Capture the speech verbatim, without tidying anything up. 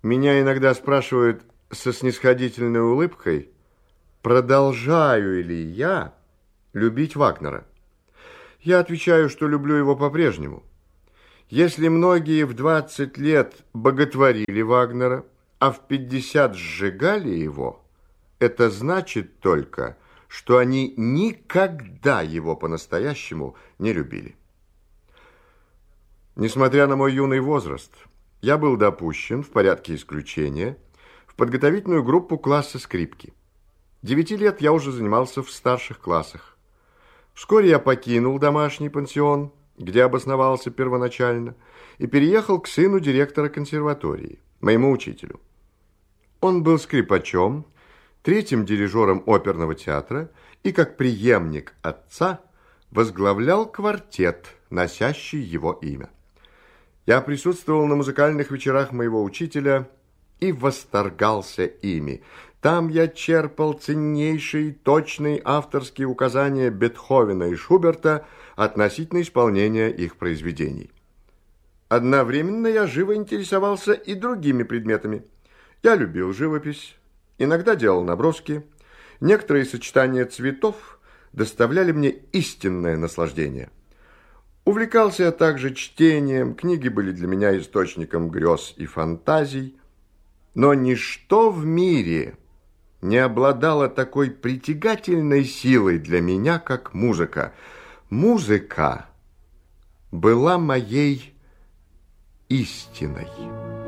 Меня иногда спрашивают со снисходительной улыбкой, продолжаю ли я любить Вагнера. Я отвечаю, что люблю его по-прежнему. Если многие в двадцать лет боготворили Вагнера, а в пятьдесят сжигали его, это значит только, что они никогда его по-настоящему не любили. Несмотря на мой юный возраст, я был допущен в порядке исключения в подготовительную группу класса скрипки. Девяти лет я уже занимался в старших классах. Вскоре я покинул домашний пансион, где обосновался первоначально, и переехал к сыну директора консерватории, моему учителю. Он был скрипачом, третьим дирижером оперного театра и, как преемник отца, возглавлял квартет, носящий его имя. Я присутствовал на музыкальных вечерах моего учителя и восторгался ими. Там я черпал ценнейшие точные авторские указания Бетховена и Шуберта относительно исполнения их произведений. Одновременно я живо интересовался и другими предметами. Я любил живопись, иногда делал наброски. Некоторые сочетания цветов доставляли мне истинное наслаждение. Увлекался я также чтением, книги были для меня источником грез и фантазий. Но ничто в мире не обладало такой притягательной силой для меня, как музыка. Музыка была моей истиной.